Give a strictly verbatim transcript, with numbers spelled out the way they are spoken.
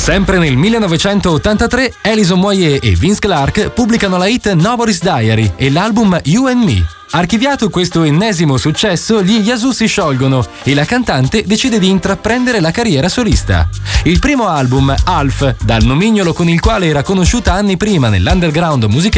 Sempre nel millenovecentottantatré, Alison Moyet e Vince Clarke pubblicano la hit Nobody's Diary e l'album You and Me. Archiviato questo ennesimo successo, gli Yazoo si sciolgono e la cantante decide di intraprendere la carriera solista. Il primo album, Alf, dal nomignolo con il quale era conosciuta anni prima nell'underground musicale,